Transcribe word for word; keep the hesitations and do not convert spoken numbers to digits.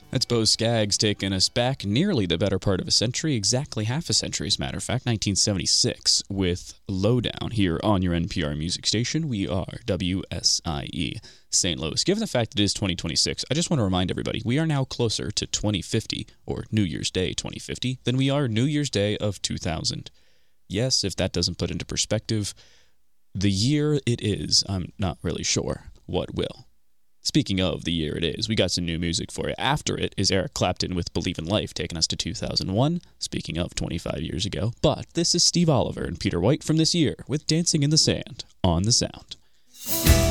That's Bo Skaggs taking us back nearly the better part of a century, exactly half a century, as a matter of fact, nineteen seventy-six, with Lowdown here on your N P R music station. We are W S I E Saint Louis. Given the fact that it is twenty twenty-six, I just want to remind everybody, we are now closer to twenty fifty, or New Year's Day twenty fifty, than we are New Year's Day of two thousand. Yes, if that doesn't put into perspective the year it is, I'm not really sure what will. Speaking of the year it is, we got some new music for you. After it is Eric Clapton with Believe in Life, taking us to two thousand one, speaking of twenty-five years ago. But this is Steve Oliver and Peter White from this year with Dancing in the Sand on The Sound.